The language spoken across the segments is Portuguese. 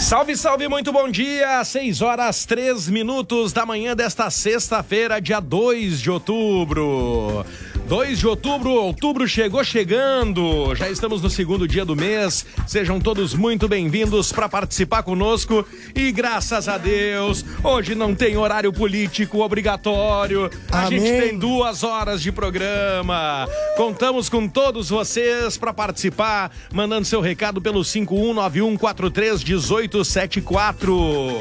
Salve, salve, muito bom dia, 6h03 da manhã desta sexta-feira, dia 2 de outubro. 2 de outubro, outubro chegou chegando, já estamos no segundo dia do mês, sejam todos muito bem-vindos para participar conosco e graças a Deus, hoje não tem horário político obrigatório, a gente tem 2 horas de programa, contamos com todos vocês para participar, mandando seu recado pelo 5191431874.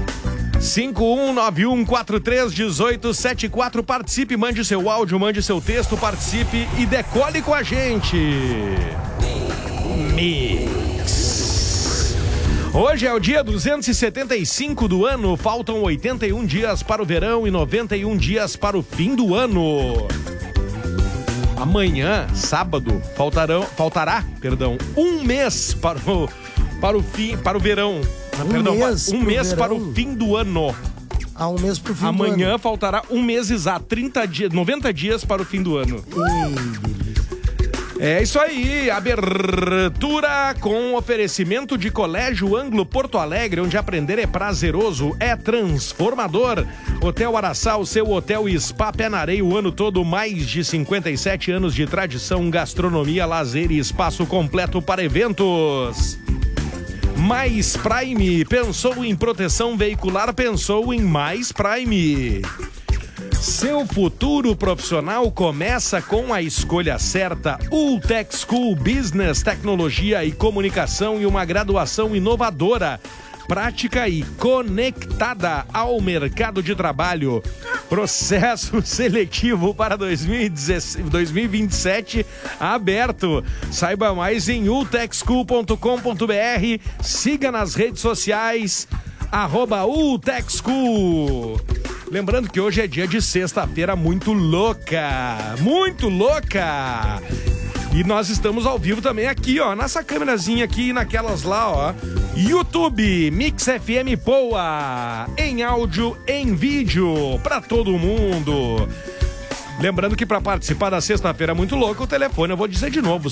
5191431874. Participe, mande seu áudio, mande seu texto, participe e decole com a gente. Mix. Hoje é o dia 275 do ano, faltam 81 dias para o verão e 91 dias para o fim do ano. Amanhã, sábado, faltará, um mês para o verão. Um mês para o fim do ano. Um mês para o fim do ano. Amanhã faltará um mês exato, 90 dias para o fim do ano. É isso aí, abertura com oferecimento de Colégio Anglo Porto Alegre, onde aprender é prazeroso, é transformador. Hotel Araçá, o seu hotel e spa pé na areia o ano todo, mais de 57 anos de tradição, gastronomia, lazer e espaço completo para eventos. Mais Prime, pensou em proteção veicular, pensou em Mais Prime. Seu futuro profissional começa com a escolha certa. Ultec School Business, Tecnologia e Comunicação e uma graduação inovadora, prática e conectada ao mercado de trabalho. Processo seletivo para 2027 aberto. Saiba mais em ultecschool.com.br. Siga nas redes sociais @ultecschool. Lembrando que hoje é dia de sexta-feira muito louca. Muito louca! E nós estamos ao vivo também aqui, ó, nessa câmerazinha aqui e naquelas lá, ó. YouTube, Mix FM Poa, em áudio, em vídeo, pra todo mundo. Lembrando que para participar da sexta-feira muito louca, o telefone eu vou dizer de novo,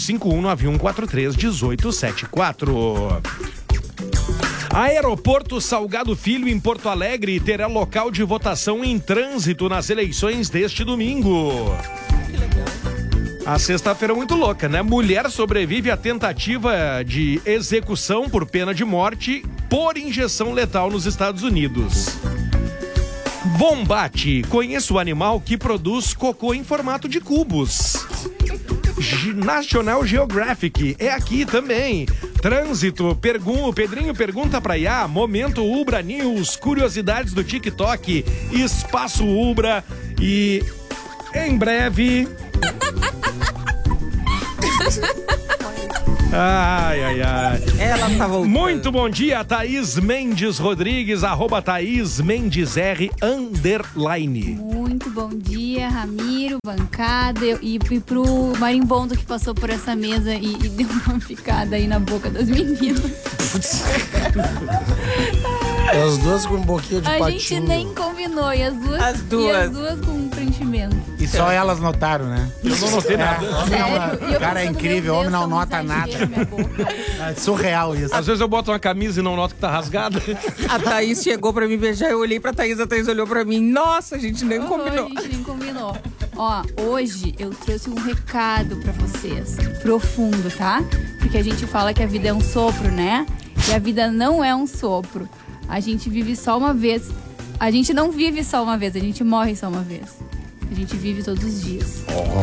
5191431874. Aeroporto Salgado Filho, em Porto Alegre, terá local de votação em trânsito nas eleições deste domingo. Que legal. A sexta-feira é muito louca, né? Mulher sobrevive à tentativa de execução por pena de morte por injeção letal nos Estados Unidos. Bombate, conheça o animal que produz cocô em formato de cubos. National Geographic é aqui também. Trânsito, Pedrinho pergunta pra Iá, momento Ubra News, curiosidades do TikTok, espaço Ubra e em breve... Ai. Ela tá voltando. Muito bom dia, Thaís Mendes Rodrigues, @ThaísMendesR_. Muito bom dia, Ramiro, bancada e pro marimbondo que passou por essa mesa e deu uma picada aí na boca das meninas. As duas com um boquinha de patinho. A gente nem combinou, e as duas com um preenchimento. E só elas notaram, né? Eu não notei nada. Sério? O cara é incrível, homem não nota nada. É surreal isso. Às vezes eu boto uma camisa e não noto que tá rasgada. A Thaís chegou pra me beijar, eu olhei pra Thaís, a Thaís olhou pra mim. Nossa, a gente nem combinou. A gente nem combinou. Ó, hoje eu trouxe um recado pra vocês, profundo, tá? Porque a gente fala que a vida é um sopro, né? E a vida não é um sopro. A gente vive só uma vez. A gente não vive só uma vez, a gente morre só uma vez. A gente vive todos os dias.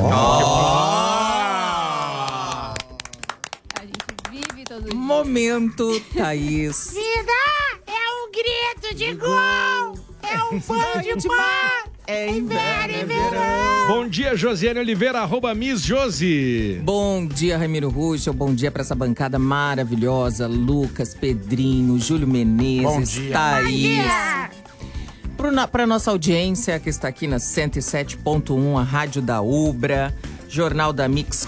A gente vive todos os dias. Momento, Thaís. Vida é um grito de gol, é um pão de mar, é inverno e verão. Bom dia, Josiane Oliveira, @Miss Josi. Bom dia, Ramiro Ruschel. Bom dia pra essa bancada maravilhosa. Lucas, Pedrinho, Júlio Menezes, Thaís. Para nossa audiência que está aqui na 107.1, a Rádio da Ubra, Jornal da Mix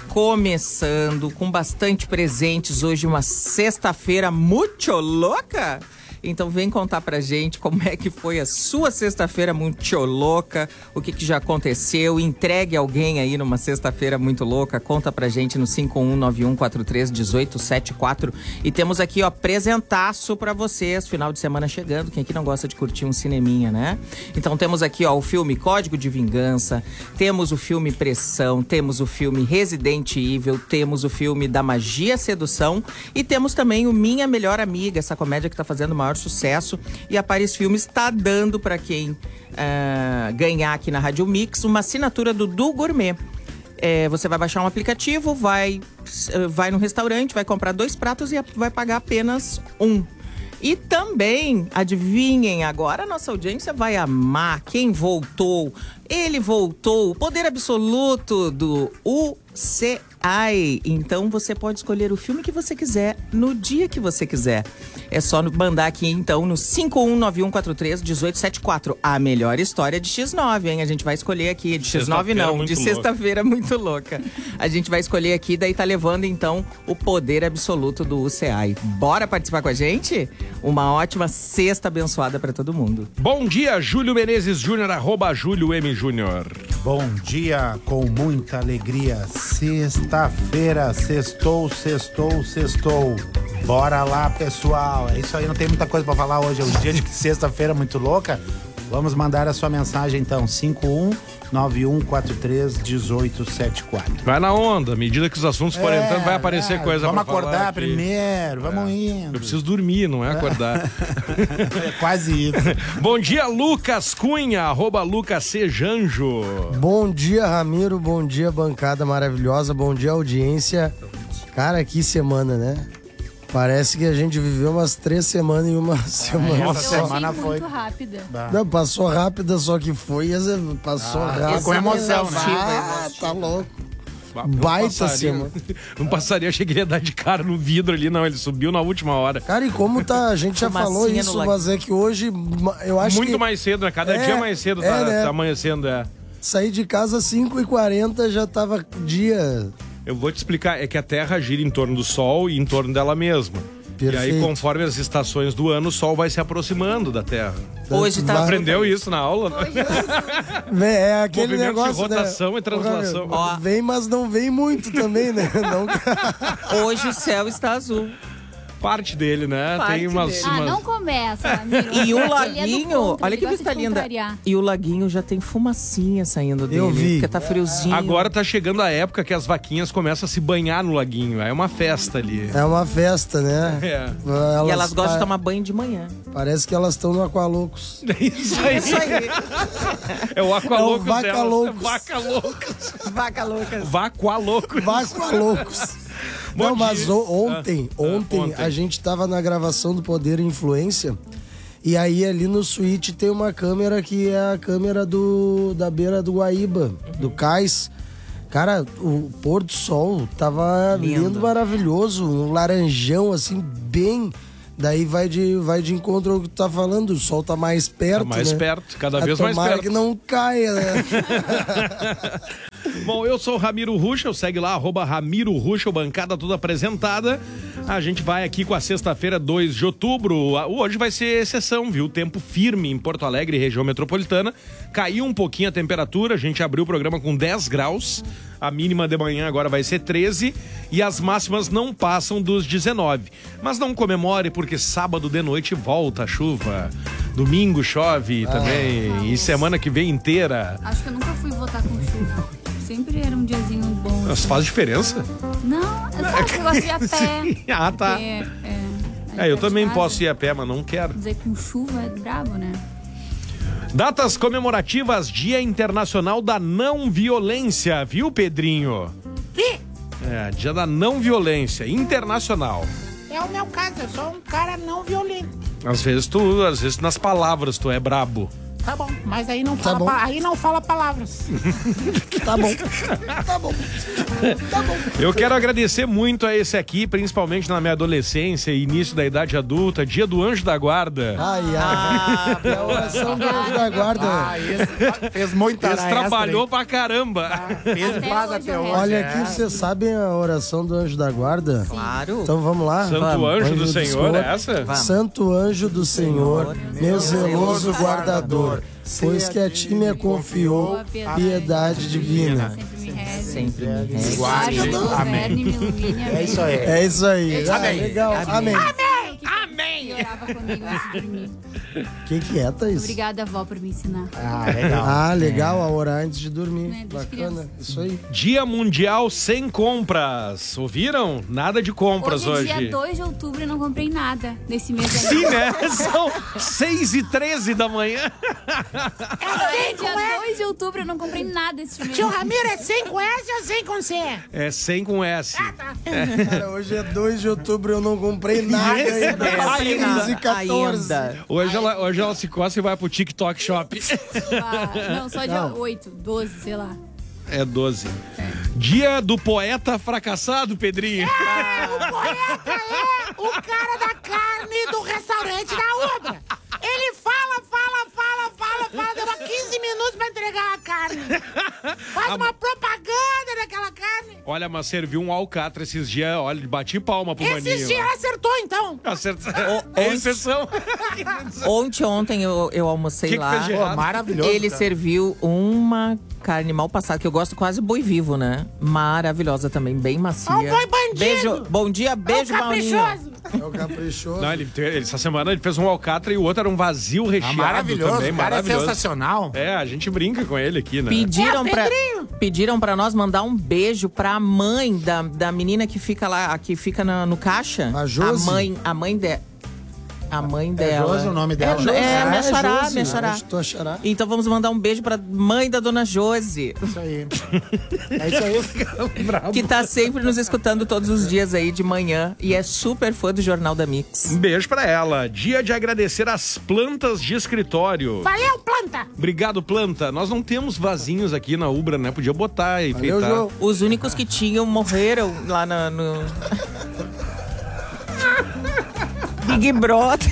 começando, com bastante presentes hoje, uma sexta-feira muito louca. Então vem contar pra gente como é que foi a sua sexta-feira muito louca, o que já aconteceu, entregue alguém aí numa sexta-feira muito louca, conta pra gente no 5191431874. E temos aqui, ó, presentaço pra vocês, final de semana chegando, quem aqui não gosta de curtir um cineminha, né? Então temos aqui, ó, o filme Código de Vingança, temos o filme Pressão, temos o filme Resident Evil, temos o filme Da Magia Sedução e temos também o Minha Melhor Amiga, essa comédia que tá fazendo o maior sucesso, e a Paris Filmes está dando para quem ganhar aqui na Rádio Mix uma assinatura do Du Gourmet. Você vai baixar um aplicativo, vai no restaurante, vai comprar 2 pratos e vai pagar apenas 1. E também, adivinhem, agora a nossa audiência vai amar quem voltou. Ele voltou, o poder absoluto do UCI. Então você pode escolher o filme que você quiser, no dia que você quiser. É só mandar aqui, então, no 5191431874. A melhor história de X9, hein? A gente vai escolher aqui, de X9 não, de sexta-feira muito louca. A gente vai escolher aqui, daí tá levando, então, o poder absoluto do UCI. Bora participar com a gente? Uma ótima sexta abençoada pra todo mundo. Bom dia, Júlio Menezes Júnior, @Júlio M. Júnior. Bom dia, com muita alegria. Sexta-feira, sextou. Bora lá, pessoal. É isso aí, não tem muita coisa pra falar hoje. É um dia de sexta-feira muito louca. Vamos mandar a sua mensagem, então, 5191431874. Vai na onda, à medida que os assuntos forem entrando, vai aparecer coisa vamos pra falar. Vamos acordar primeiro, vamos indo. Eu preciso dormir, não é acordar. É quase isso. Bom dia, Lucas Cunha, @LucasCJanjo. Bom dia, Ramiro, bom dia, bancada maravilhosa, bom dia, audiência. Cara, que semana, né? Parece que a gente viveu umas 3 semanas em uma semana. Essa semana foi muito rápida. Não, passou rápida, só que passou rápida. Com emoção, né? Tá louco. Baita semana. Não passaria, achei que ele ia dar de cara no vidro ali, não, ele subiu na última hora. Cara, e como tá, a gente já falou isso, mas é que hoje, eu acho muito que... mais cedo, né? Cada dia mais cedo né? Tá amanhecendo, Saí de casa às 5h40, já tava dia... Eu vou te explicar, é que a Terra gira em torno do Sol e em torno dela mesma. Perfeito. E aí, conforme as estações do ano, o Sol vai se aproximando da Terra. Hoje tá... Aprendeu isso na aula? É aquele movimento negócio de rotação e translação. Vem, mas não vem muito também, né? Não... Hoje o céu está azul. Parte dele, né? Tem umas... não começa, amigo. E o laguinho, olha que vista linda. E o laguinho já tem fumacinha saindo dele. Eu vi. Porque tá friozinho. Agora tá chegando a época que as vaquinhas começam a se banhar no laguinho. É uma festa ali. É uma festa, né? E elas gostam de tomar banho de manhã. Parece que elas estão no Aqualoucos. Isso aí. É o Aqualoucos delas. Vaca Loucos. Vaca Loucas. Vaqualoucos. Vaqualoucos. Não, mas ontem a gente tava na gravação do Poder e Influência, e aí ali no suíte tem uma câmera que é a câmera da beira do Guaíba, do cais. Cara, o pôr do sol tava lindo, maravilhoso, um laranjão assim, bem... Daí vai de encontro ao que tu tá falando, o sol tá mais perto, mais perto, cada vez mais perto. Tomara que não caia, né? Bom, eu sou o Ramiro Ruschel, segue lá, @Ramiro Ruschel, bancada toda apresentada. A gente vai aqui com a sexta-feira, 2 de outubro. Hoje vai ser exceção, viu? Tempo firme em Porto Alegre, região metropolitana. Caiu um pouquinho a temperatura, a gente abriu o programa com 10 graus. A mínima de manhã agora vai ser 13 e as máximas não passam dos 19. Mas não comemore porque sábado de noite volta a chuva. Domingo chove também e semana que vem inteira. Acho que eu nunca fui votar com chuva. Sempre era um diazinho bom. Mas faz diferença? Não, eu gosto de ir a pé. Ah, tá. Eu também posso ir a pé, mas não quero. Dizer com chuva é brabo, né? Datas comemorativas, Dia Internacional da Não Violência, viu, Pedrinho? Dia da Não Violência, internacional. É o meu caso, eu sou um cara não violento. Às vezes nas palavras tu é brabo. Tá bom, mas aí não fala, aí não fala palavras. Tá bom. Tá bom. Eu quero agradecer muito a esse aqui, principalmente na minha adolescência e início da idade adulta, dia do Anjo da Guarda. É a oração do Anjo da Guarda. Esse fez muita Esse trabalhou pra caramba. Fez quase até hoje. Olha aqui, vocês sabem a oração do Anjo da Guarda? Claro. Então vamos lá. Santo Anjo do Senhor, é essa? Vamos. Santo Anjo do Senhor, meu zeloso guardador, pois que a ti me confiou piedade divina. Sempre me reze. Sempre me reze. Guarde. Amém. Me ilumine. É isso aí. É isso aí. Amém. Legal. Amém. Amém. Orava comigo antes de dormir. Que é, Thaís? Obrigada, avó, por me ensinar. Legal. Legal, a orar antes de dormir. Né, desde Bacana. criança. Isso aí. Dia Mundial Sem Compras. Ouviram? Nada de compras hoje. Hoje é dia 2 de outubro e não comprei nada nesse mês aí. Sim, né? São 6h13 da manhã. É dia 2 de outubro eu não comprei nada esse mês. Tio Ramiro, é 100 com S ou 100 com C? É 100 com S. Cara, hoje é 2 de outubro e eu não comprei nada ainda. Ainda. 14. Hoje ela se coça e vai pro TikTok Shop. Não, só dia 8, 12, sei lá. É 12. Dia do poeta fracassado, Pedrinho. O poeta é o cara da carne do restaurante da Ubra. Ele fala, demora 15 minutos pra entregar a carne. Faz uma propaganda daquela carne. Olha, mas serviu um alcatra esses dias. Olha, bati palma pro maninho. Esses dias acertou, então. Acertou. É exceção. Ontem eu almocei Que lá. fez de errado? Maravilhoso. Ele cara. serviu uma carne mal passada, que eu gosto quase boi vivo, né? Maravilhosa também, bem macia. Ó, o boi bandido. Beijo, bom dia, beijo, Maurinho. Caprichoso. É o caprichoso. Não, essa semana ele fez um alcatra e o outro era um vazio recheado Maravilhoso. também. O cara Maravilhoso. é sensacional. É, a gente brinca com ele aqui, né? Pediram pra nós mandar um beijo pra mãe da menina que fica lá, que fica no caixa. A Josi? A mãe dela. Josi o nome dela. Minha xará, Josi, minha xará. acho tua xará. Então vamos mandar um beijo pra mãe da dona Josi, Isso aí. É isso aí. que tá sempre nos escutando todos os dias aí de manhã e é super fã do Jornal da Mix. Um beijo pra ela. Dia de agradecer as plantas de escritório. Valeu, planta. Obrigado, planta. Nós não temos vasinhos aqui na Ubra, né? Podia botar e Valeu, enfeitar. João. Os únicos que tinham morreram lá no Big Brother.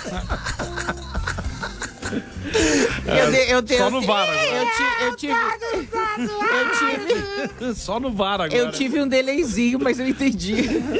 Só no VAR agora. Só no VAR agora. Eu tive um delayzinho, mas eu entendi.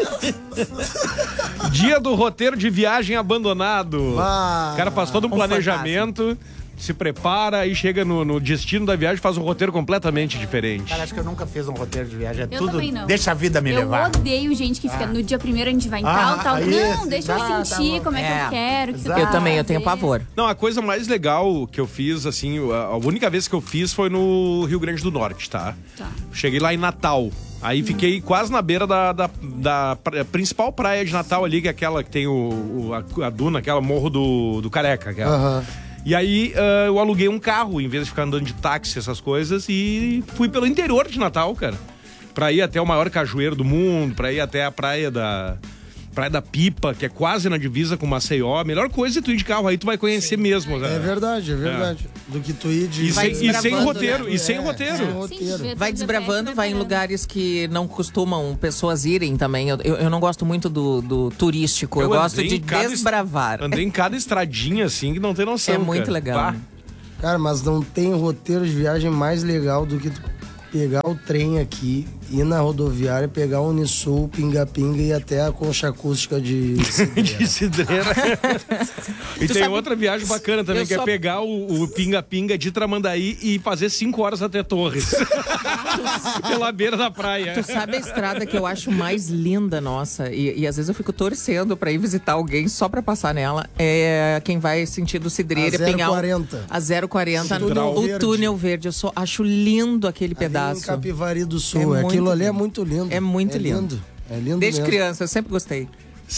Dia do roteiro de viagem abandonado. O cara faz todo um planejamento, se prepara e chega no destino da viagem, faz um roteiro completamente diferente. Cara, acho que eu nunca fiz um roteiro de viagem. É Eu tudo. também não. Deixa a vida me Eu levar. odeio gente que fica no dia primeiro a gente vai em tal. isso. Não, deixa eu sentir como é que eu quero. Que Eu também, eu tenho pavor. Não, a coisa mais legal que eu fiz, assim, a única vez que eu fiz foi no Rio Grande do Norte, tá? Cheguei lá em Natal. Aí fiquei quase na beira da principal praia de Natal ali, que é aquela que tem a duna, aquela Morro do Careca. Aquela. E aí eu aluguei um carro, em vez de ficar andando de táxi, essas coisas, e fui pelo interior de Natal, cara. Pra ir até o maior cajueiro do mundo, pra ir até a Praia da Pipa, que é quase na divisa com Maceió. A melhor coisa é tu ir de carro, aí tu vai conhecer mesmo. Né? É verdade. Do que tu ir de... E sem roteiro, né? e sem roteiro. Vai desbravando, vai em lugares que não costumam pessoas irem também. Eu não gosto muito do turístico, eu gosto de desbravar. Andei em cada estradinha, assim, que não tem noção. É muito cara. legal. Bah. Né? Cara, mas não tem roteiro de viagem mais legal do que tu pegar o trem aqui, ir na rodoviária, pegar o Unisul, Pinga-Pinga e ir até a concha acústica de Cidreira. De Cidreira. E tem outra viagem bacana também, que é pegar o Pinga-Pinga de Tramandaí e fazer 5 horas até Torres. Pela beira da praia. Tu sabe a estrada que eu acho mais linda, nossa, e às vezes eu fico torcendo pra ir visitar alguém só pra passar nela, é quem vai sentido Cidreira, Pinhal. A 040, o Túnel Verde. Eu acho lindo aquele pedaço. Em Capivari do Sul. Aquilo ali é muito lindo. É muito lindo. É lindo Desde mesmo. criança, eu sempre gostei.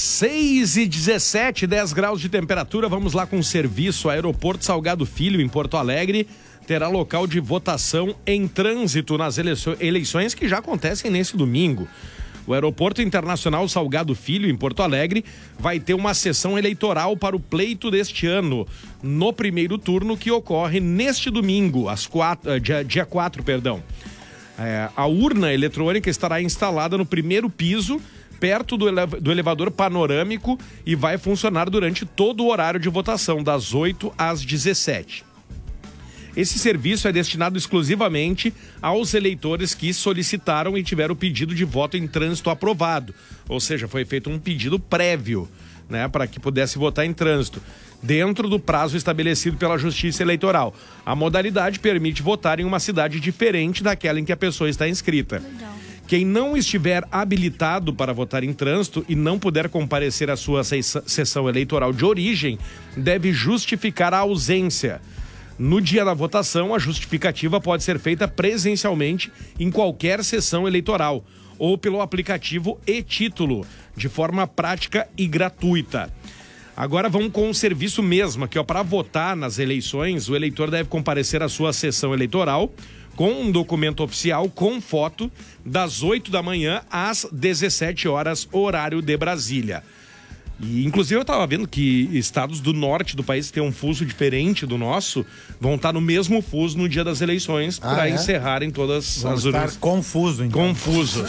6h17, 10 graus de temperatura. Vamos lá com o serviço. Aeroporto Salgado Filho, em Porto Alegre, terá local de votação em trânsito nas eleições que já acontecem nesse domingo. O Aeroporto Internacional Salgado Filho, em Porto Alegre, vai ter uma sessão eleitoral para o pleito deste ano, no primeiro turno, que ocorre neste domingo, dia 4, perdão. A urna eletrônica estará instalada no primeiro piso, perto do elevador panorâmico, e vai funcionar durante todo o horário de votação, das 8 às 17. Esse serviço é destinado exclusivamente aos eleitores que solicitaram e tiveram o pedido de voto em trânsito aprovado. Ou seja, foi feito um pedido prévio, né, para que pudesse votar em trânsito, dentro do prazo estabelecido pela Justiça Eleitoral. A modalidade permite votar em uma cidade diferente daquela em que a pessoa está inscrita. Legal. Quem não estiver habilitado para votar em trânsito e não puder comparecer à sua sessão eleitoral de origem, deve justificar a ausência. No dia da votação, a justificativa pode ser feita presencialmente em qualquer sessão eleitoral ou pelo aplicativo e-Título, de forma prática e gratuita. Agora vamos com o serviço mesmo, que para votar nas eleições, o eleitor deve comparecer à sua sessão eleitoral com um documento oficial com foto das 8 da manhã às 17 horas, horário de Brasília. E, inclusive, eu estava vendo que estados do norte do país que têm um fuso diferente do nosso vão estar no mesmo fuso no dia das eleições para encerrarem todas as urnas. Confuso, então. Confuso.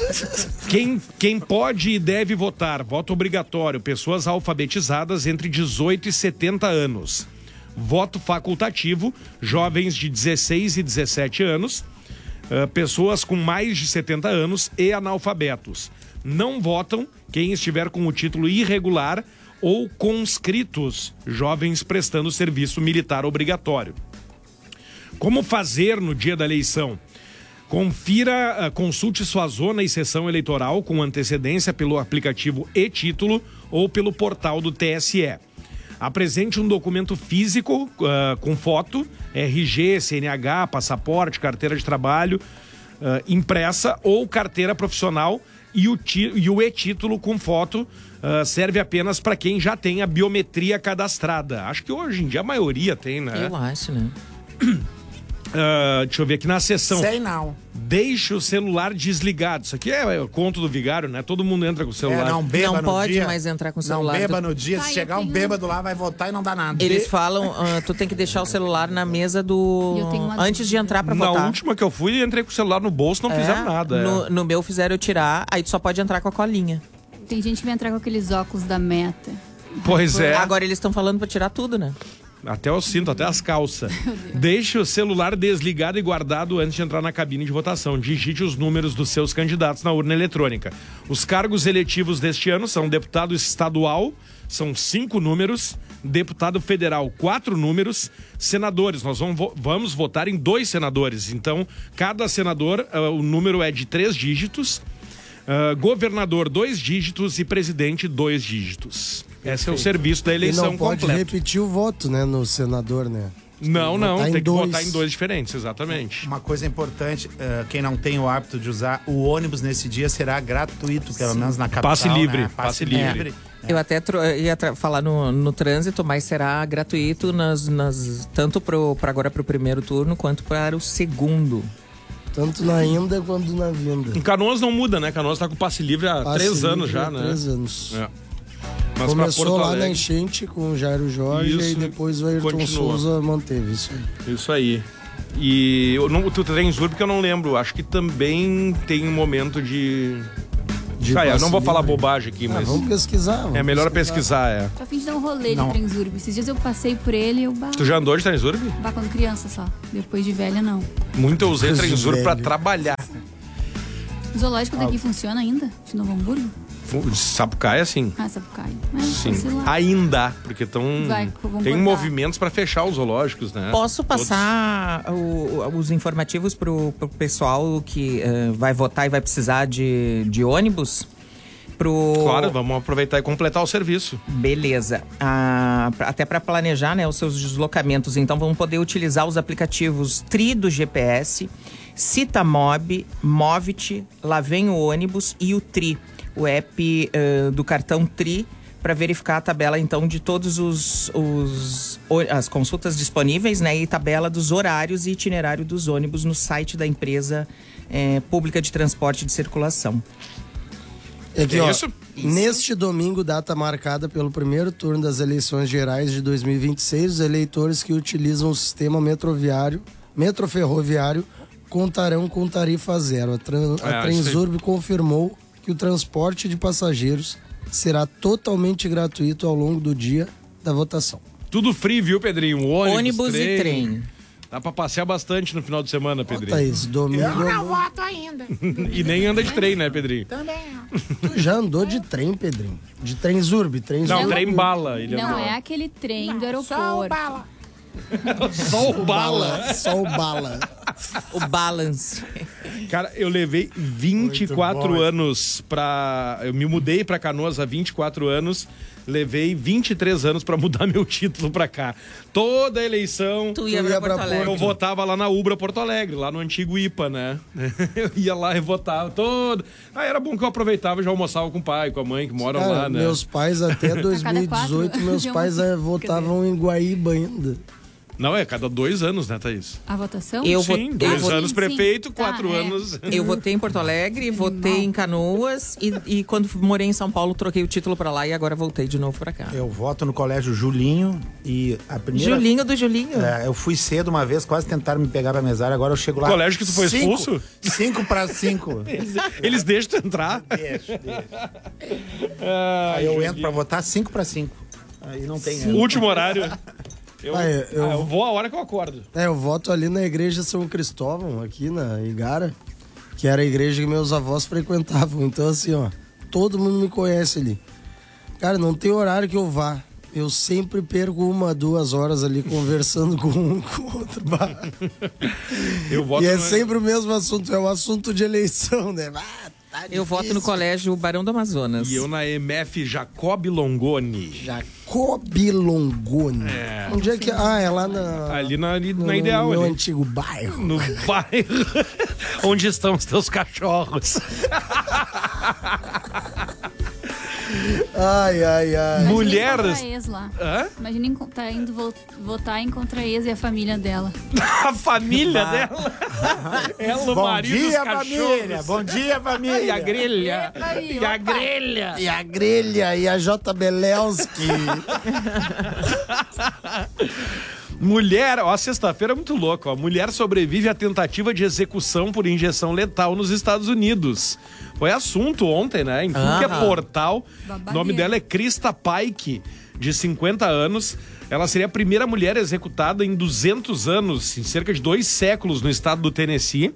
Quem pode e deve votar, voto obrigatório, pessoas alfabetizadas entre 18 e 70 anos. Voto facultativo, jovens de 16 e 17 anos, pessoas com mais de 70 anos e analfabetos. Não votam quem estiver com o título irregular ou conscritos, jovens prestando serviço militar obrigatório. Como fazer no dia da eleição? Consulte sua zona e sessão eleitoral com antecedência pelo aplicativo e-Título ou pelo portal do TSE. Apresente um documento físico com foto, RG, CNH, passaporte, carteira de trabalho, impressa ou carteira profissional, e o e-Título com foto serve apenas para quem já tem a biometria cadastrada. Acho que hoje em dia a maioria tem, né? Eu acho, né? Deixa eu ver aqui na sessão. Sei não. Deixe o celular desligado. Isso aqui é o conto do vigário, né? Todo mundo entra com o celular. Não beba Não no pode dia. mais entrar com o celular. Não beba no dia. Se Ai, chegar um bêbado lá, vai votar e não dá nada. Eles falam, tu tem que deixar o celular na mesa Eu tenho uma antes de entrar pra Na votar. última que eu fui, entrei com o celular no bolso, não fizeram nada. No meu fizeram eu tirar, aí tu só pode entrar com a colinha. Tem gente que vai entrar com aqueles óculos da Meta. Pois é. Agora eles estão falando pra tirar tudo, né? Até o cinto, até as calças. Deixe o celular desligado e guardado antes de entrar na cabine de votação. Digite os números dos seus candidatos na urna eletrônica. Os cargos eletivos deste ano são deputado estadual, são 5 números, deputado federal, 4 números, senadores, nós vamos votar em 2 senadores. Então, cada senador, o número é de 3 dígitos, governador 2 dígitos e presidente 2 dígitos. Esse é o serviço da eleição e não pode completo. repetir o voto, né, no senador, né? Não, tem que dois. votar em 2 diferentes, exatamente. Uma coisa importante, quem não tem o hábito de usar o ônibus nesse dia será gratuito, pelo menos na capital. Passe livre, né? passe livre. Eu até ia falar no trânsito, mas será gratuito tanto agora para o primeiro turno quanto para o segundo. Tanto na ida quanto na vinda. Em Canoas não muda, né? Canoas tá com passe livre há 3 anos já, né? 3 anos. É. Mas Começou pra Porto lá Alegre, na enchente com o Jairo Jorge Isso, e depois o Ayrton continua. Souza manteve isso aí. Isso aí. E tu tem Zurb que eu não lembro. Acho que também tem um momento de eu não passe vou falar livre. bobagem aqui, mas Vamos pesquisar. é melhor pesquisar, Tô a fim de dar um rolê de Trenzurb. Esses dias eu passei por ele e eu... Tu já andou de Trenzurb? Quando criança só. Depois de velha, não. Muito eu usei Depois de Trenzurb pra velho. trabalhar. O zoológico daqui funciona ainda? De Novo Hamburgo? Sapucaia, sim. Sapucaia. Sim. Sei lá. Ainda, porque Vamos tem botar. movimentos pra fechar os zoológicos, né? Posso passar os informativos pro pessoal que vai votar e vai precisar de ônibus? Claro, vamos aproveitar e completar o serviço. Beleza. Até para planejar, né, os seus deslocamentos. Então, vão poder utilizar os aplicativos Tri do GPS, Citamob, Movit, Lá Vem o Ônibus e o Tri, o app do cartão Tri, para verificar a tabela, então, de todos as consultas disponíveis, né, e tabela dos horários e itinerário dos ônibus no site da empresa pública de transporte de circulação. Aqui, É ó, isso? Neste domingo, data marcada pelo primeiro turno das eleições gerais de 2026, os eleitores que utilizam o sistema metroferroviário contarão com tarifa zero. A Transurb confirmou que o transporte de passageiros será totalmente gratuito ao longo do dia da votação. Tudo free, viu, Pedrinho? Ônibus e trem. Dá pra passear bastante no final de semana, Pedrinho. Tá isso, domingo. Eu não voto ainda. E nem anda de trem, né, Pedrinho? Também. Tu já andou de trem, Pedrinho? De Transurb, Não, trem bala. Não é aquele trem do aeroporto. Só o bala. Só o bala. Só o bala. O balance. Cara, eu levei 24 anos pra... Eu me mudei pra Canoas há 24 anos. Levei 23 anos pra mudar meu título pra cá. Toda eleição... Tu ia pra Porto Alegre. Eu votava lá na Ubra Porto Alegre, lá no antigo IPA, né? Eu ia lá e votava todo. Era bom que eu aproveitava e já almoçava com o pai, com a mãe, que moram lá, né? Meus pais até 2018, meus pais votavam em Guaíba ainda. Não, é cada 2 anos, né, Thaís? A votação? Sim, 2 anos prefeito, 4 anos... Eu votei em Porto Alegre, votei em Canoas e quando morei em São Paulo troquei o título pra lá e agora voltei de novo pra cá. Eu voto no colégio Julinho e a primeira... Julinho do Julinho. Eu fui cedo uma vez, quase tentaram me pegar pra mesária, agora eu chego lá... Colégio que tu foi expulso? 5 para 5. Eles deixam tu entrar? Deixa. Aí eu entro pra votar 5 para 5. Aí não tem... Último horário... Eu vou a hora que eu acordo. Eu voto ali na igreja São Cristóvão, aqui na Igara, que era a igreja que meus avós frequentavam. Então, assim, ó, todo mundo me conhece ali. Cara, não tem horário que eu vá. Eu sempre perco 1, 2 horas ali conversando com um, com o outro. E sempre o mesmo assunto, é o assunto de eleição, né? Eu voto no colégio Barão do Amazonas. E eu na MF Jacob Longoni. Jacob Longoni. Onde é que... é lá na... Ali na Ideal. No meu ali. antigo bairro. No bairro. Onde estão os teus cachorros. Ai. Mulheres. Imagina tá indo votar e encontra a ex e a família dela. A família dela? Ela, o marido, os cachorros. Bom dia, família. E a grelha. E a grelha e a J. Belelski. Mulher, sexta-feira é muito louco, ó. Mulher sobrevive à tentativa de execução por injeção letal nos Estados Unidos. Foi assunto ontem, né? Em tudo que é portal. O nome dela é Krista Pike, de 50 anos. Ela seria a primeira mulher executada em 200 anos, em cerca de 2 séculos, no estado do Tennessee.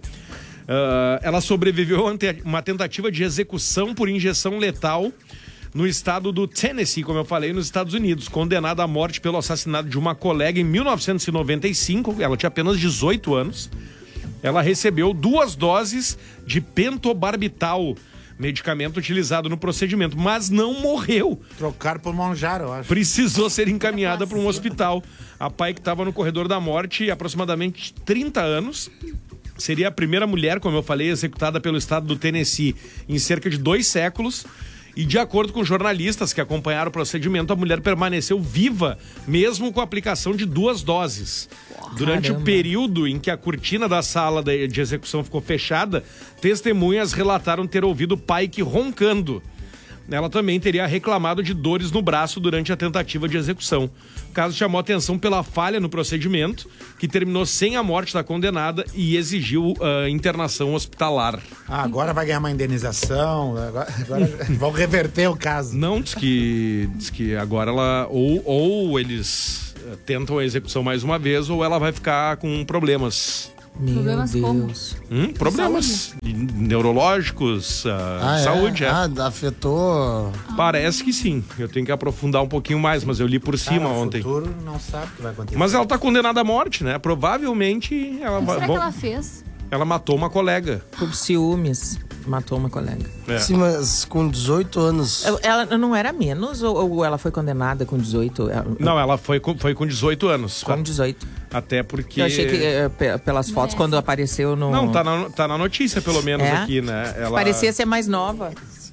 Ela sobreviveu a uma tentativa de execução por injeção letal no estado do Tennessee, como eu falei, nos Estados Unidos, condenada à morte pelo assassinato de uma colega em 1995. Ela tinha apenas 18 anos. Ela recebeu 2 doses de pentobarbital, medicamento utilizado no procedimento, mas não morreu. Trocaram por Monjaro, eu acho. Precisou ser encaminhada para um hospital. A Pike estava no corredor da morte há aproximadamente 30 anos. Seria a primeira mulher, como eu falei, executada pelo estado do Tennessee em cerca de 2 séculos. E de acordo com jornalistas que acompanharam o procedimento, a mulher permaneceu viva, mesmo com a aplicação de 2 doses. Durante o período em que a cortina da sala de execução ficou fechada, testemunhas relataram ter ouvido Pike roncando. Ela também teria reclamado de dores no braço durante a tentativa de execução. O caso chamou atenção pela falha no procedimento, que terminou sem a morte da condenada e exigiu internação hospitalar. Agora vai ganhar uma indenização, agora vão reverter o caso. Não, diz que agora ela... Ou eles tentam a execução mais uma vez, ou ela vai ficar com problemas. Problemas como? Problemas neurológicos, saúde. Afetou. Parece que sim. Eu tenho que aprofundar um pouquinho mais, mas eu li por cima ontem. No futuro não sabe o que vai acontecer. Mas ela tá condenada à morte, né? Provavelmente ela vai. Será que ela fez? Ela matou uma colega. Por ciúmes, matou uma colega. Sim, mas com 18 anos. Ela não era menos ou ela foi condenada com 18? Não, ela foi com 18 anos. Com 18. Até porque... Eu achei que pelas fotos, quando apareceu no... Não, tá na notícia, pelo menos, aqui, né? Ela... Parecia ser mais nova.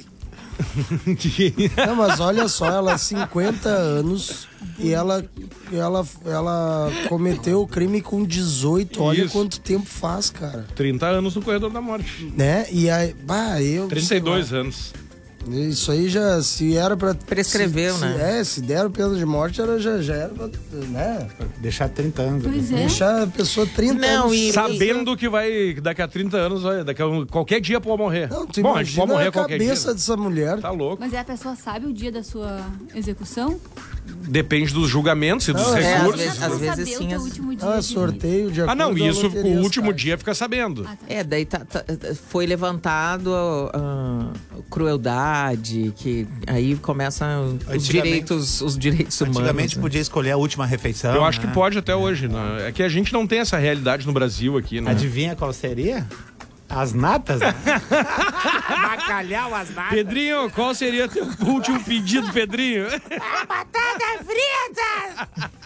Não, mas olha só, ela 50 anos e ela cometeu o crime com 18. Olha quanto tempo faz, cara. 30 anos no corredor da morte. Né? E aí, 32 anos. Isso aí já, se era pra... Prescreveu, né? Se deram pena de morte, já era pra, né? Deixar 30 anos. Pois é. Deixar a pessoa 30 anos. Sabendo que vai, daqui a 30 anos, qualquer dia pode morrer. Não, tu Bom, a gente pode morrer a qualquer dia. cabeça dessa mulher. Tá louco. Mas a pessoa sabe o dia da sua execução? Depende dos julgamentos e dos Não, recursos. às vezes saber sim, o teu as- último dia de Sorteio de Ah, não, acordo com a isso loteria, o último cara. dia fica sabendo. Daí foi levantado crueldade, que aí começam os direitos humanos. Antigamente né? podia escolher a última refeição. Eu acho que né? pode até hoje, né? É que a gente não tem essa realidade no Brasil aqui, né? Adivinha qual seria? As natas? Né? Bacalhau, as natas. Pedrinho, qual seria teu último pedido, Pedrinho? Batata frita!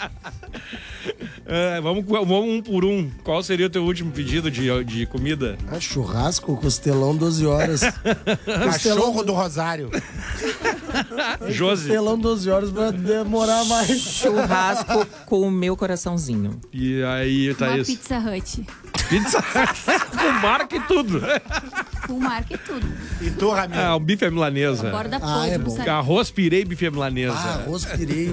Vamos um por um. Qual seria o teu último pedido de comida? Churrasco, costelão 12 horas. Cachorro do Rosário. Josi. Costelão 12 horas pra demorar mais. Churrasco com o meu coraçãozinho. E aí, Uma Thaís? Pizza Hut. Pizza com marca e tudo. Com marca e tudo. E tu, Ramiro? O bife à milanesa. Borda é podre, bom. sabe? Arroz, pirei e bife à milanesa. Arroz pirei.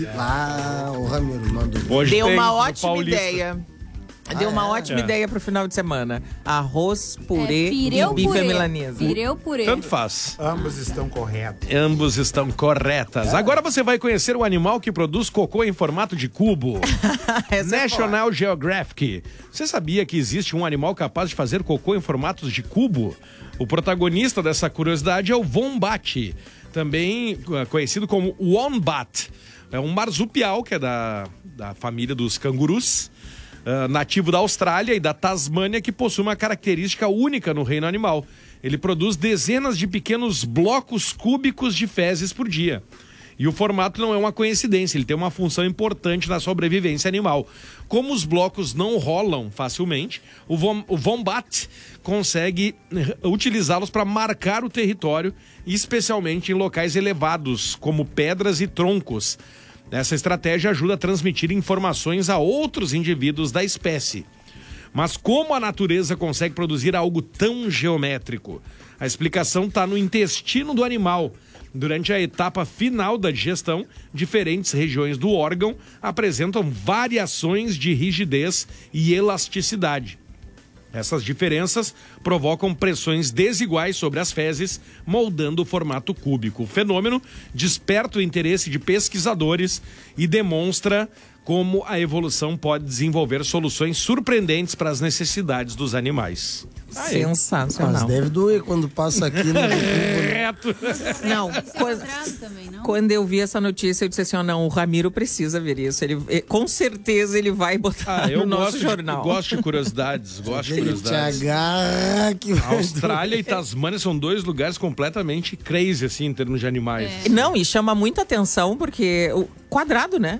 O Ramiro mandou. Hoje Deu tem uma no ótima Paulista. ideia. Deu uma ótima ideia pro final de semana. Arroz, purê e pireu bife à purê. milanesa. Pireu purê. Tanto faz. Ambos estão corretos. Ambos estão corretas. Agora você vai conhecer o animal que produz cocô em formato de cubo. Essa é National Geographic. Você sabia que existe um animal capaz de fazer cocô em formatos de cubo? O protagonista dessa curiosidade é o wombat, também conhecido como wombat. É um marsupial que é da família dos cangurus, nativo da Austrália e da Tasmânia, que possui uma característica única no reino animal. Ele produz dezenas de pequenos blocos cúbicos de fezes por dia. E o formato não é uma coincidência, ele tem uma função importante na sobrevivência animal. Como os blocos não rolam facilmente, o wombat consegue utilizá-los para marcar o território, especialmente em locais elevados, como pedras e troncos. Essa estratégia ajuda a transmitir informações a outros indivíduos da espécie. Mas como a natureza consegue produzir algo tão geométrico? A explicação está no intestino do animal. Durante a etapa final da digestão, diferentes regiões do órgão apresentam variações de rigidez e elasticidade. Essas diferenças provocam pressões desiguais sobre as fezes, moldando o formato cúbico. O fenômeno desperta o interesse de pesquisadores e demonstra como a evolução pode desenvolver soluções surpreendentes para as necessidades dos animais. Sensacional. Mas deve doer quando passa aqui no Reto. Não, Também, não? quando eu vi essa notícia, eu disse assim, não, o Ramiro precisa ver isso. Com certeza ele vai botar no nosso jornal. Eu gosto de curiosidades, Ele te agarra que A Austrália e Tasmânia são dois lugares completamente crazy, assim, em termos de animais. Não, e chama muita atenção porque o quadrado, né?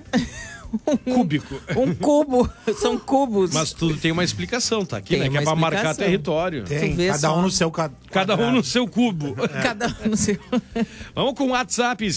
Cúbico. Um cubo, são cubos. Mas tudo tem uma explicação, tá aqui, Tem né? Que é uma pra marcar explicação. território. Tem, vê cada só. um no seu Cada um no seu cubo. Cada um no seu. Vamos com o WhatsApp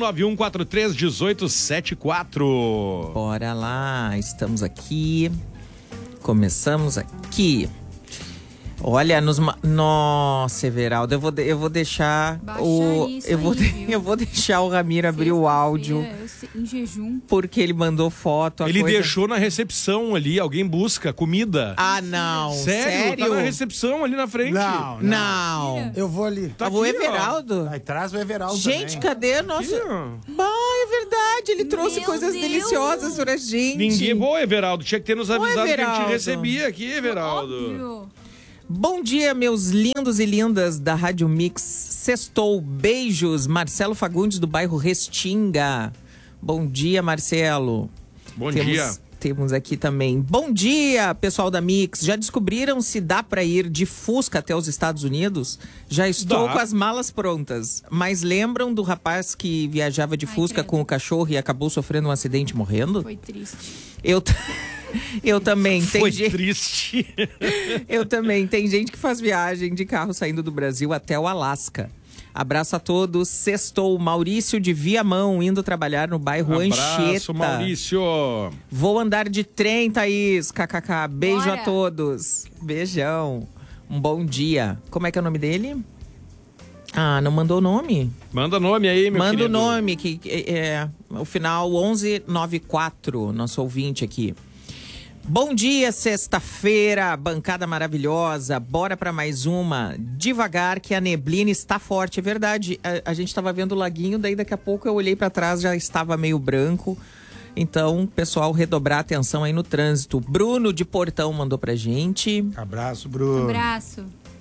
5191431874. Bora lá, estamos aqui. Começamos aqui. Olha, nossa, Everaldo, eu vou deixar Baixa isso eu aí, vou deixar o Ramiro abrir o áudio Em jejum. porque ele mandou foto. Ele deixou na recepção ali, alguém busca comida. Ah, não. Sério? Tá na recepção ali na frente. Não. Eu vou ali. Tá o aqui, ó. Everaldo. Aí traz o Everaldo Gente, também. cadê a nossa... Aqui, ó. Bah, é verdade, ele trouxe Meu coisas Deus. deliciosas pra gente. Ninguém. Boa, Everaldo. Tinha que ter nos avisado que a Everaldo. gente recebia aqui, Everaldo. Óbvio. Bom dia, meus lindos e lindas da Rádio Mix. Sextou, beijos. Marcelo Fagundes, do bairro Restinga. Bom dia, Marcelo. Bom dia. Temos aqui também. Bom dia, pessoal da Mix. Já descobriram se dá pra ir de Fusca até os Estados Unidos? Já estou Dá. com as malas prontas. Mas lembram do rapaz que viajava de Fusca credo. com o cachorro e acabou sofrendo um acidente e morrendo? Foi triste. Eu também. Foi Tem gente... triste. Eu também. Tem gente que faz viagem de carro saindo do Brasil até o Alasca. Abraço a todos. Sextou, Maurício de Viamão, indo trabalhar no bairro Abraço, Anchieta. Maurício. Vou andar de trem, Thaís. KKK. Beijo Bora. a todos. Beijão. Um bom dia. Como é que é o nome dele? Ah, não mandou o nome? Manda nome aí, meu Manda querido. o nome, que é o final 1194, nosso ouvinte aqui. Bom dia, sexta-feira, bancada maravilhosa. Bora pra mais uma. Devagar que a neblina está forte. É verdade, a gente tava vendo o laguinho, daí daqui a pouco eu olhei pra trás, já estava meio branco. Então, pessoal, redobrar a atenção aí no trânsito. Bruno de Portão mandou pra gente. Abraço, Bruno. Abraço.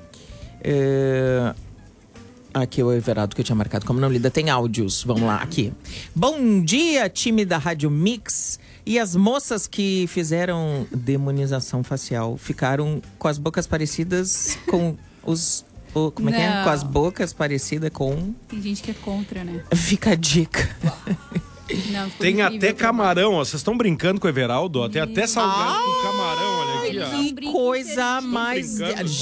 Aqui o Everaldo que eu tinha marcado como não lida. Tem áudios, vamos lá, aqui. Bom dia, time da Rádio Mix. E as moças que fizeram demonização facial ficaram com as bocas parecidas com os... como é que é? Com as bocas parecidas com... Tem gente que é contra, né? Fica a dica. Não, Tem até camarão, ó. Vocês estão brincando com o Everaldo, ó. Tem até salgado com camarão, olha aqui, ó. Que coisa mais...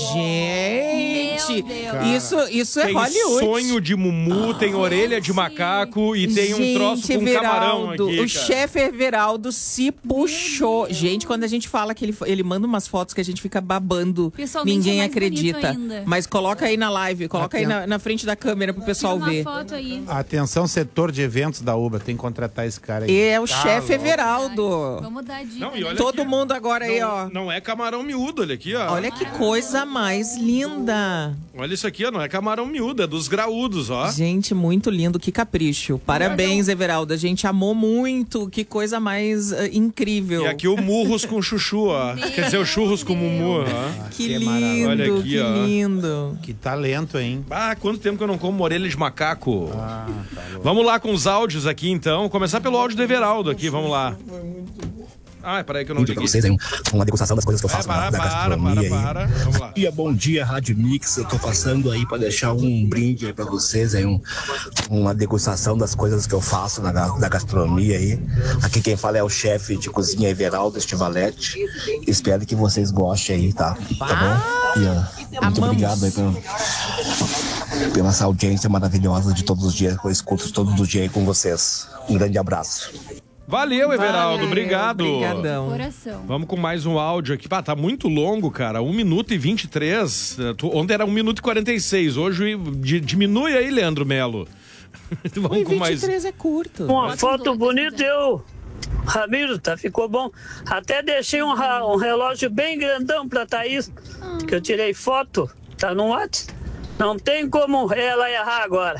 Gente, isso é Tem Hollywood. sonho de mumu, tem orelha de macaco e tem um troço com camarão aqui, o chefe Everaldo se puxou. Gente, quando a gente fala que ele manda umas fotos que a gente fica babando, ninguém acredita. Mas coloca aí na live, coloca aí na frente da câmera pro pessoal ver. Foto aí. Atenção, setor de eventos da Ubra, tem que contratar esse cara aí. E é o chefe Everaldo. Vamos dar dica. Não, e olha Todo aqui, mundo agora aí, ó. Não é camarão miúdo, olha aqui, ó. Olha que coisa mais linda. Olha isso aqui, ó. Não é camarão miúdo, é dos graúdos, ó. Gente, muito lindo, que capricho. Parabéns, Everaldo. A gente amou muito. Que coisa mais incrível. E aqui o murros com chuchu, ó. Quer dizer, o churros com mumu, ó. Que lindo, olha aqui, que ó. lindo. Que talento, hein? Ah, quanto tempo que eu não como orelha de macaco. Tá Vamos lá com os áudios aqui, então. Vou começar pelo áudio do Everaldo aqui, vamos lá. Ah, peraí que eu não pra vocês aí uma degustação das coisas que eu faço da gastronomia para. Vamos lá. Bom dia, Rádio Mix. Eu tô passando aí pra deixar um brinde aí pra vocês aí, uma degustação das coisas que eu faço da gastronomia aí. Aqui quem fala é o chefe de cozinha Everaldo Estivalete. Espero que vocês gostem aí, tá? Tá bom? E, muito obrigado aí pela essa audiência maravilhosa de todos os dias, que eu escuto todos os dias aí com vocês. Um grande abraço. Valeu, Everaldo. Obrigado. Obrigadão. Coração. Vamos com mais um áudio aqui. Tá muito longo, cara. 1 minuto e 23. Ontem era 1 minuto e 46. Hoje diminui aí, Leandro Melo. Vamos com 23 é curto. Uma foto bonita, Ramiro, tá? Ficou bom. Até deixei um relógio bem grandão pra Thaís, que eu tirei foto. Tá no WhatsApp. Não tem como ela errar agora.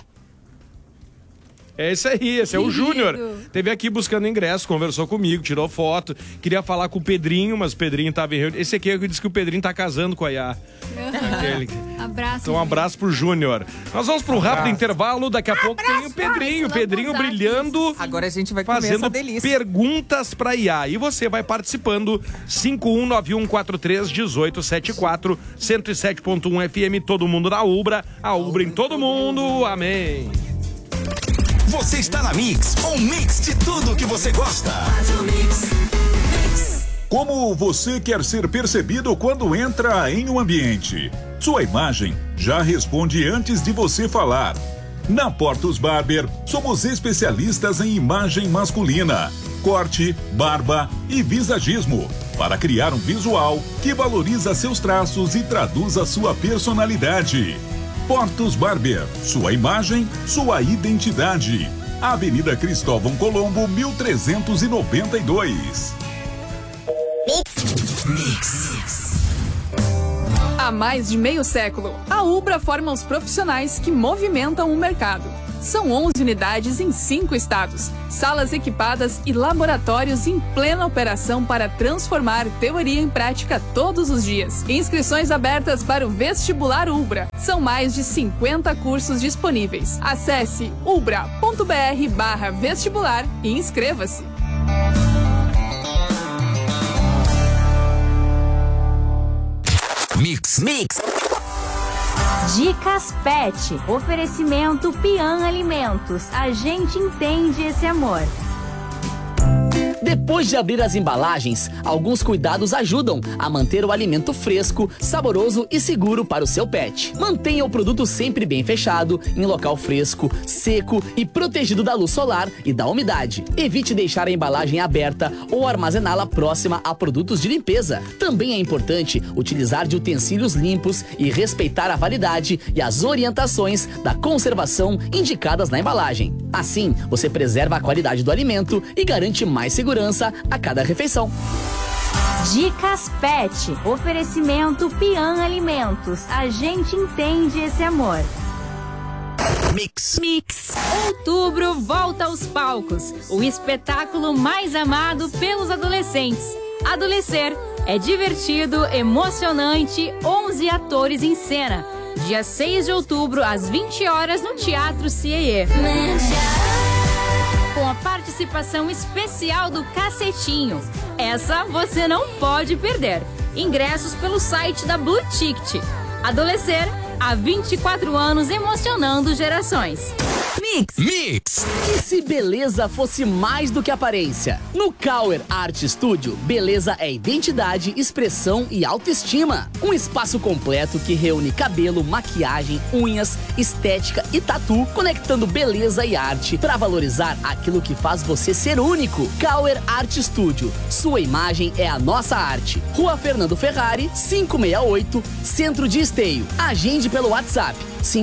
É esse aí, esse é o Júnior. Teve aqui buscando ingresso, conversou comigo, tirou foto. Queria falar com o Pedrinho, mas o Pedrinho tava em reunião. Esse aqui é o que disse que o Pedrinho tá casando com a Iá. Abraço. Então, um abraço pro Júnior. Nós vamos pro rápido intervalo. Daqui a pouco tem o Pedrinho. O Pedrinho brilhando. Agora a gente vai comer fazendo essa delícia. perguntas pra Iá. E você vai participando. 5191431874 107.1 FM. Todo mundo na Ubra. A Ubra em todo mundo. Amém. Você está na Mix, um mix de tudo que você gosta. Como você quer ser percebido quando entra em um ambiente? Sua imagem já responde antes de você falar. Na Portos Barber, somos especialistas em imagem masculina, corte, barba e visagismo, para criar um visual que valoriza seus traços e traduz a sua personalidade. Portos Barber, sua imagem, sua identidade. Avenida Cristóvão Colombo, 1392. Mix. Há mais de meio século, a Ubra forma os profissionais que movimentam o mercado. São 11 unidades em 5 estados, salas equipadas e laboratórios em plena operação para transformar teoria em prática todos os dias. Inscrições abertas para o Vestibular Ubra. São mais de 50 cursos disponíveis. Acesse ubra.br/vestibular e inscreva-se. Mix. Dicas Pet. Oferecimento Pian Alimentos. A gente entende esse amor. Depois de abrir as embalagens, alguns cuidados ajudam a manter o alimento fresco, saboroso e seguro para o seu pet. Mantenha o produto sempre bem fechado, em local fresco, seco e protegido da luz solar e da umidade. Evite deixar a embalagem aberta ou armazená-la próxima a produtos de limpeza. Também é importante utilizar de utensílios limpos e respeitar a validade e as orientações da conservação indicadas na embalagem. Assim, você preserva a qualidade do alimento e garante mais segurança a cada refeição. Dicas Pet. Oferecimento Pian Alimentos. A gente entende esse amor. Mix. Outubro volta aos palcos. O espetáculo mais amado pelos adolescentes. Adolescer é divertido, emocionante, 11 atores em cena. Dia 6 de outubro, às 20 horas, no Teatro CIE. Com a participação especial do Cacetinho. Essa você não pode perder. Ingressos pelo site da Blue Ticket. Adolescer, há 24 anos, emocionando gerações. Mix. E se beleza fosse mais do que aparência? No Kauer Art Studio, beleza é identidade, expressão e autoestima. Um espaço completo que reúne cabelo, maquiagem, unhas, estética e tatu, conectando beleza e arte para valorizar aquilo que faz você ser único. Kauer Art Studio. Sua imagem é a nossa arte. Rua Fernando Ferrari, 568, Centro de Esteio. Agende pelo WhatsApp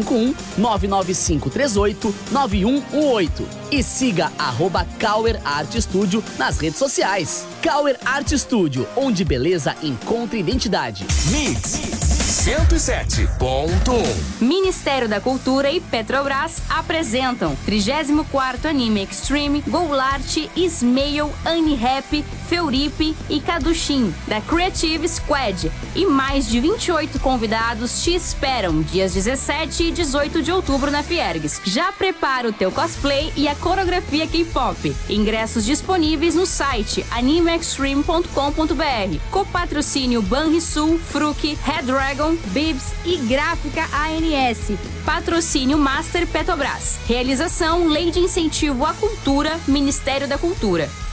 51-99538-9118 e siga @Kauer Art Studio nas redes sociais. Kauer Art Studio, onde beleza encontra identidade. Mix 107.1. Ministério da Cultura e Petrobras apresentam 34º Anime Extreme, Goulart, Ismail, Anirap, Feuripe e Kadushim, da Creative Squad. E mais de 28 convidados te esperam dias 17 e 18 de outubro na Fiergues. Já prepara o teu cosplay e a coreografia K-pop. Ingressos disponíveis no site animeextreme.com.br. Copatrocínio Banrisul, Fruc, Red Dragon, Bibs e Gráfica ANS. Patrocínio Master Petrobras. Realização Lei de Incentivo à Cultura, Ministério da Cultura.